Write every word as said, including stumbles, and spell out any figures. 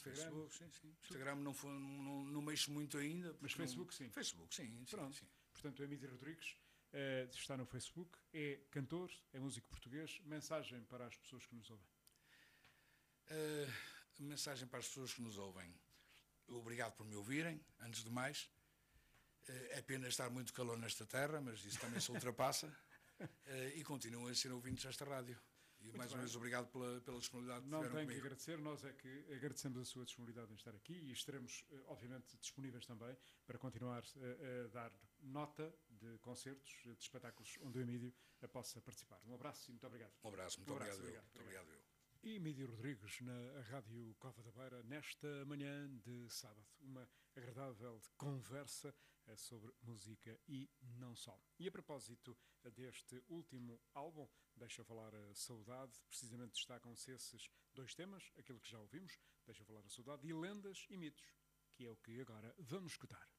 Instagram. Facebook, sim, sim. Instagram não, foi, não, não mexo muito ainda. Mas Facebook, não... sim. Facebook, sim. Pronto. Sim, sim. Portanto, o Emílio Rodrigues uh, está no Facebook, é cantor, é músico português. Mensagem para as pessoas que nos ouvem? Uh, mensagem para as pessoas que nos ouvem. Obrigado por me ouvirem, antes de mais. Uh, é pena estar muito calor nesta terra, mas isso também se ultrapassa. Uh, e continuam a ser ouvintes desta rádio. E Muito mais bem. uma vez obrigado pela, pela disponibilidade que Não tiveram tem comigo. que agradecer, nós é que agradecemos a sua disponibilidade em estar aqui e estaremos, obviamente, disponíveis também para continuar a, a dar nota de concertos, de espetáculos onde o Emílio possa participar. Um abraço e muito obrigado. Um abraço, muito um abraço, obrigado, obrigado, eu. Muito obrigado eu. E Emílio Rodrigues na Rádio Cova da Beira, nesta manhã de sábado. Uma agradável conversa sobre música e não só. E a propósito deste último álbum, Deixa Falar a Saudade, precisamente destacam-se esses dois temas, aquilo que já ouvimos, Deixa Falar a Saudade, e Lendas e Mitos, que é o que agora vamos escutar.